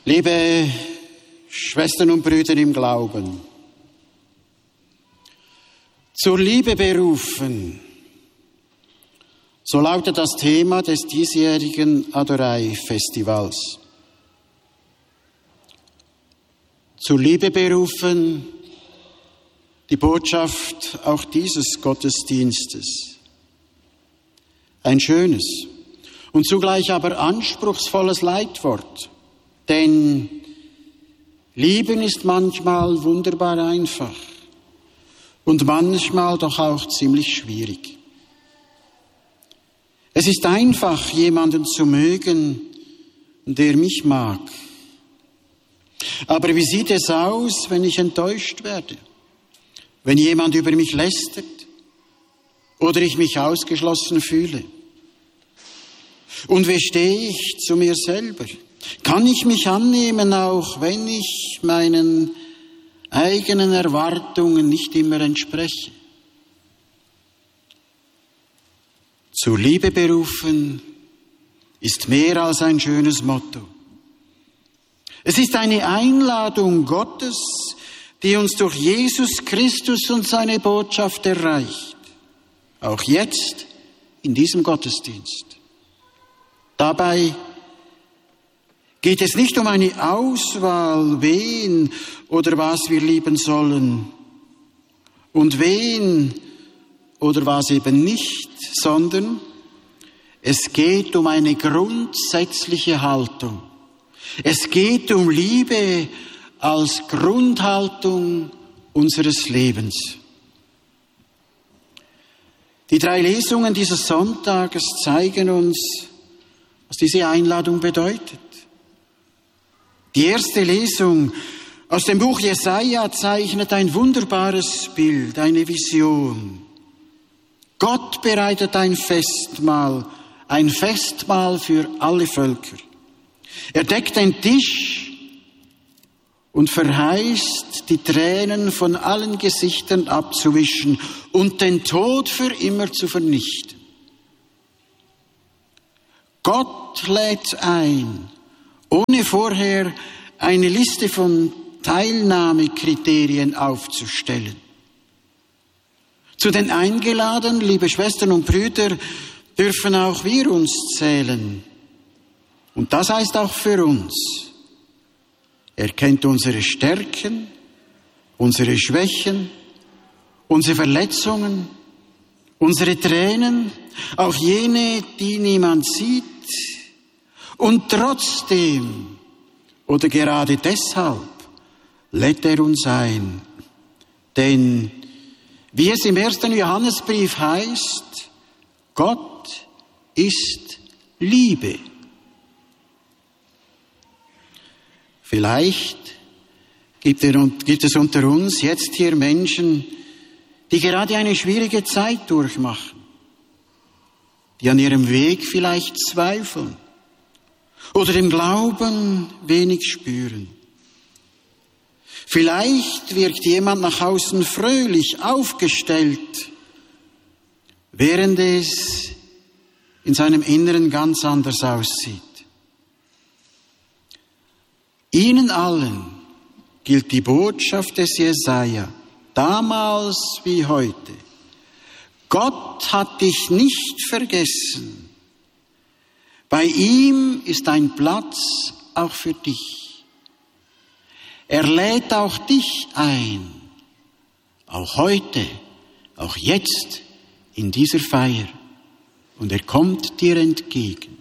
Liebe Schwestern und Brüder im Glauben, zur Liebe berufen, so lautet das Thema des diesjährigen Adorei-Festivals. Zur Liebe berufen, die Botschaft auch dieses Gottesdienstes. Ein schönes und zugleich aber anspruchsvolles Leitwort. Denn Lieben ist manchmal wunderbar einfach und manchmal doch auch ziemlich schwierig. Es ist einfach, jemanden zu mögen, der mich mag. Aber wie sieht es aus, wenn ich enttäuscht werde? Wenn jemand über mich lästert oder ich mich ausgeschlossen fühle? Und wie stehe ich zu mir selber? Kann ich mich annehmen, auch wenn ich meinen eigenen Erwartungen nicht immer entspreche? Zur Liebe berufen ist mehr als ein schönes Motto. Es ist eine Einladung Gottes, die uns durch Jesus Christus und seine Botschaft erreicht. Auch jetzt in diesem Gottesdienst. Dabei geht es nicht um eine Auswahl, wen oder was wir lieben sollen und wen oder was eben nicht, sondern es geht um eine grundsätzliche Haltung. Es geht um Liebe als Grundhaltung unseres Lebens. Die 3 Lesungen dieses Sonntages zeigen uns, was diese Einladung bedeutet. Die erste Lesung aus dem Buch Jesaja zeichnet ein wunderbares Bild, eine Vision. Gott bereitet ein Festmahl für alle Völker. Er deckt den Tisch und verheißt, die Tränen von allen Gesichtern abzuwischen und den Tod für immer zu vernichten. Gott lädt ein, ohne vorher eine Liste von Teilnahmekriterien aufzustellen. Zu den Eingeladenen, liebe Schwestern und Brüder, dürfen auch wir uns zählen. Und das heißt auch für uns. Er kennt unsere Stärken, unsere Schwächen, unsere Verletzungen, unsere Tränen, auch jene, die niemand sieht. Und trotzdem oder gerade deshalb lädt er uns ein. Denn wie es im 1. Johannesbrief heißt, Gott ist Liebe. Vielleicht gibt es unter uns jetzt hier Menschen, die gerade eine schwierige Zeit durchmachen, die an ihrem Weg vielleicht zweifeln oder im Glauben wenig spüren. Vielleicht wirkt jemand nach außen fröhlich, aufgestellt, während es in seinem Inneren ganz anders aussieht. Ihnen allen gilt die Botschaft des Jesaja, damals wie heute. Gott hat dich nicht vergessen. Bei ihm ist ein Platz auch für dich. Er lädt auch dich ein, auch heute, auch jetzt in dieser Feier. Und er kommt dir entgegen.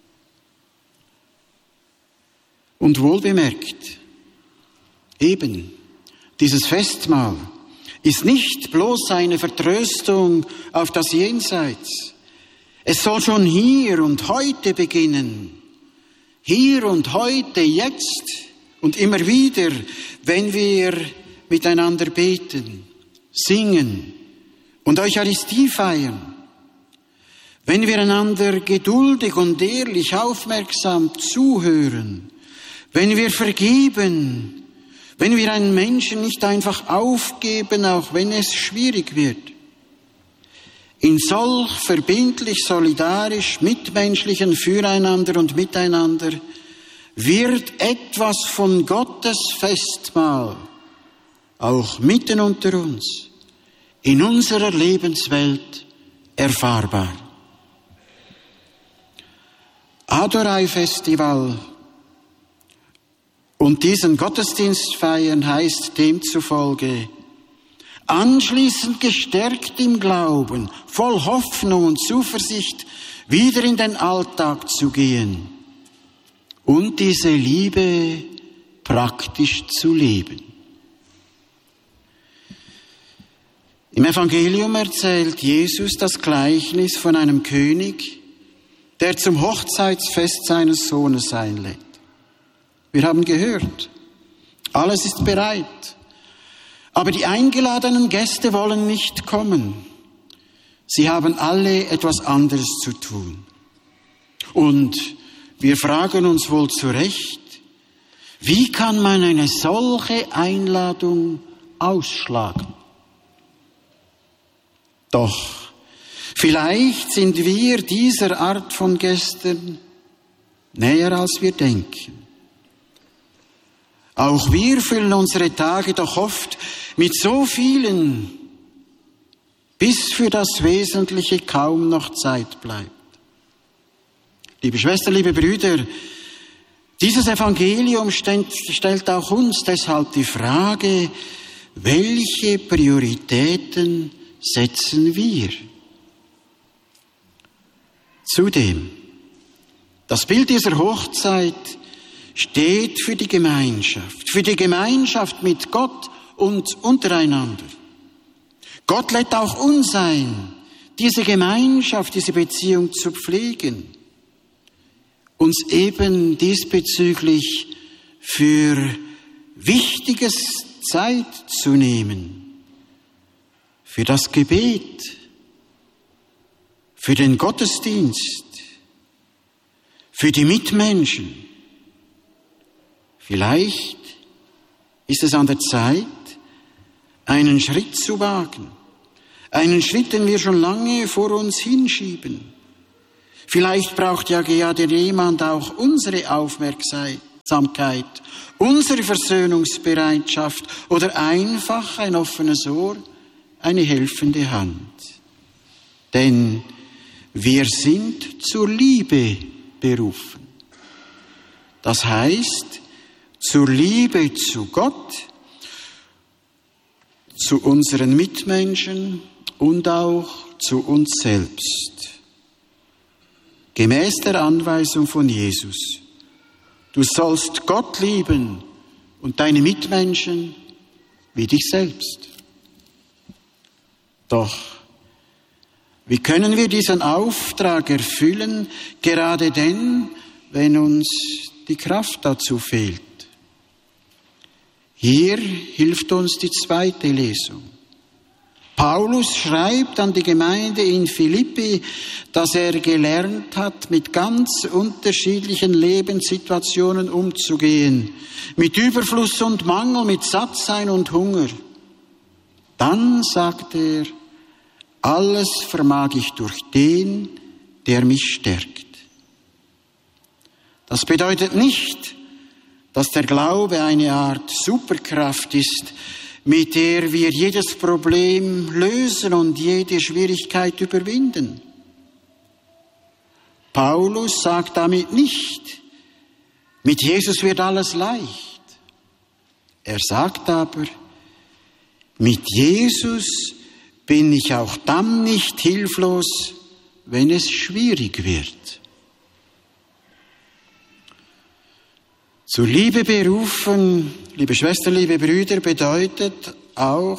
Und wohlbemerkt, eben dieses Festmahl ist nicht bloß eine Vertröstung auf das Jenseits. Es soll schon hier und heute beginnen. Hier und heute, jetzt und immer wieder, wenn wir miteinander beten, singen und Eucharistie feiern. Wenn wir einander geduldig und ehrlich aufmerksam zuhören, wenn wir vergeben, wenn wir einen Menschen nicht einfach aufgeben, auch wenn es schwierig wird. In solch verbindlich, solidarisch, mitmenschlichen Füreinander und Miteinander wird etwas von Gottes Festmahl auch mitten unter uns, in unserer Lebenswelt erfahrbar. Adorei-Festival und diesen Gottesdienst feiern heißt demzufolge, anschließend gestärkt im Glauben, voll Hoffnung und Zuversicht, wieder in den Alltag zu gehen und diese Liebe praktisch zu leben. Im Evangelium erzählt Jesus das Gleichnis von einem König, der zum Hochzeitsfest seines Sohnes einlädt. Wir haben gehört, alles ist bereit, aber die eingeladenen Gäste wollen nicht kommen. Sie haben alle etwas anderes zu tun. Und wir fragen uns wohl zu Recht, wie kann man eine solche Einladung ausschlagen? Doch vielleicht sind wir dieser Art von Gästen näher, als wir denken. Auch wir füllen unsere Tage doch oft mit so vielen, bis für das Wesentliche kaum noch Zeit bleibt. Liebe Schwestern, liebe Brüder, dieses Evangelium stellt auch uns deshalb die Frage, welche Prioritäten setzen wir? Zudem, das Bild dieser Hochzeit steht für die Gemeinschaft mit Gott und untereinander. Gott lädt auch uns ein, diese Gemeinschaft, diese Beziehung zu pflegen, uns eben diesbezüglich für Wichtiges Zeit zu nehmen, für das Gebet, für den Gottesdienst, für die Mitmenschen. Vielleicht ist es an der Zeit, einen Schritt zu wagen, einen Schritt, den wir schon lange vor uns hinschieben. Vielleicht braucht ja gerade jemand auch unsere Aufmerksamkeit, unsere Versöhnungsbereitschaft oder einfach ein offenes Ohr, eine helfende Hand. Denn wir sind zur Liebe berufen. Das heißt, zur Liebe zu Gott, zu unseren Mitmenschen und auch zu uns selbst. Gemäß der Anweisung von Jesus. Du sollst Gott lieben und deine Mitmenschen wie dich selbst. Doch, wie können wir diesen Auftrag erfüllen, gerade dann, wenn uns die Kraft dazu fehlt? Hier hilft uns die zweite Lesung. Paulus schreibt an die Gemeinde in Philippi, dass er gelernt hat, mit ganz unterschiedlichen Lebenssituationen umzugehen, mit Überfluss und Mangel, mit Sattsein und Hunger. Dann sagt er, alles vermag ich durch den, der mich stärkt. Das bedeutet nicht, dass der Glaube eine Art Superkraft ist, mit der wir jedes Problem lösen und jede Schwierigkeit überwinden. Paulus sagt damit nicht, mit Jesus wird alles leicht. Er sagt aber, mit Jesus bin ich auch dann nicht hilflos, wenn es schwierig wird. Zur Liebe berufen, liebe Schwestern, liebe Brüder, bedeutet auch,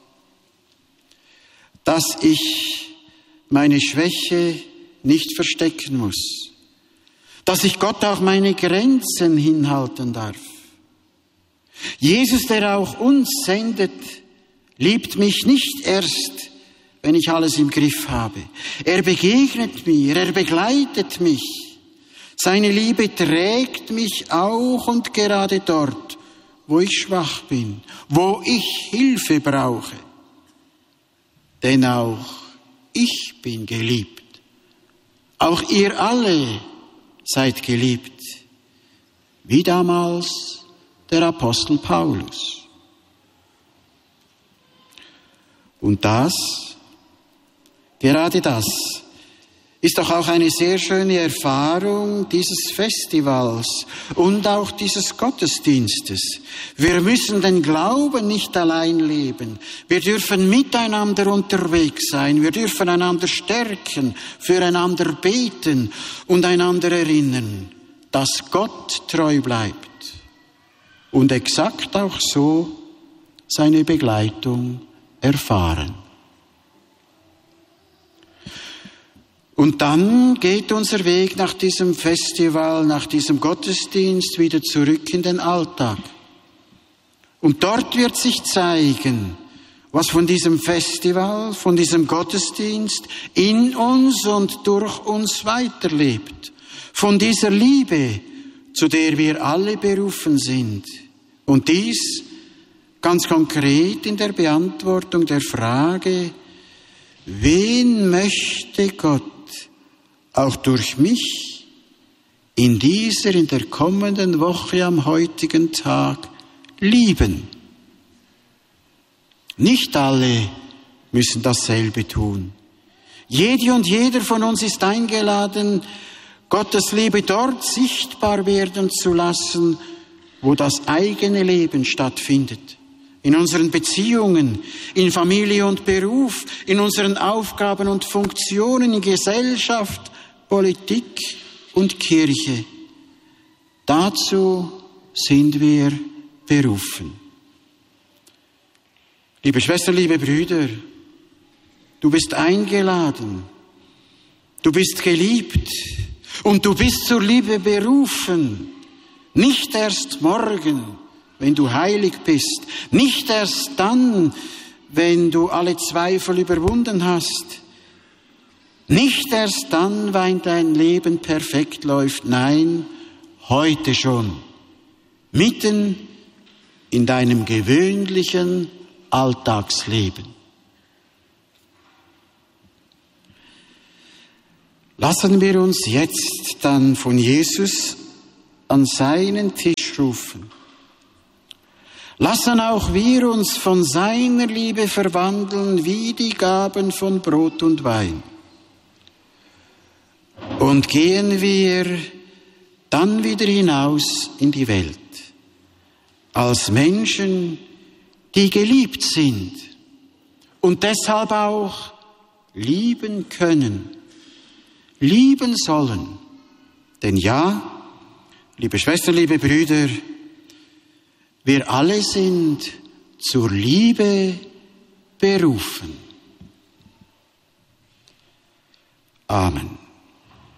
dass ich meine Schwäche nicht verstecken muss, dass ich Gott auch meine Grenzen hinhalten darf. Jesus, der auch uns sendet, liebt mich nicht erst, wenn ich alles im Griff habe. Er begegnet mir, er begleitet mich. Seine Liebe trägt mich auch und gerade dort, wo ich schwach bin, wo ich Hilfe brauche. Denn auch ich bin geliebt. Auch ihr alle seid geliebt. wie damals der Apostel Paulus. Und gerade das, ist doch auch eine sehr schöne Erfahrung dieses Festivals und auch dieses Gottesdienstes. Wir müssen den Glauben nicht allein leben. Wir dürfen miteinander unterwegs sein. Wir dürfen einander stärken, füreinander beten und einander erinnern, dass Gott treu bleibt und exakt auch so seine Begleitung erfahren. Und dann geht unser Weg nach diesem Festival, nach diesem Gottesdienst wieder zurück in den Alltag. Und dort wird sich zeigen, was von diesem Festival, von diesem Gottesdienst in uns und durch uns weiterlebt. Von dieser Liebe, zu der wir alle berufen sind. Und dies ganz konkret in der Beantwortung der Frage, wen möchte Gott auch durch mich in der kommenden Woche am heutigen Tag lieben? Nicht alle müssen dasselbe tun. Jede und jeder von uns ist eingeladen, Gottes Liebe dort sichtbar werden zu lassen, wo das eigene Leben stattfindet. In unseren Beziehungen, in Familie und Beruf, in unseren Aufgaben und Funktionen, in Gesellschaft, Politik und Kirche. Dazu sind wir berufen. Liebe Schwestern, liebe Brüder, du bist eingeladen, du bist geliebt und du bist zur Liebe berufen. Nicht erst morgen, wenn du heilig bist, nicht erst dann, wenn du alle Zweifel überwunden hast, nicht erst dann, wenn dein Leben perfekt läuft, nein, heute schon, mitten in deinem gewöhnlichen Alltagsleben. Lassen wir uns jetzt dann von Jesus an seinen Tisch rufen. Lassen auch wir uns von seiner Liebe verwandeln wie die Gaben von Brot und Wein. Und gehen wir dann wieder hinaus in die Welt, als Menschen, die geliebt sind und deshalb auch lieben können, lieben sollen. Denn ja, liebe Schwestern, liebe Brüder, wir alle sind zur Liebe berufen. Amen.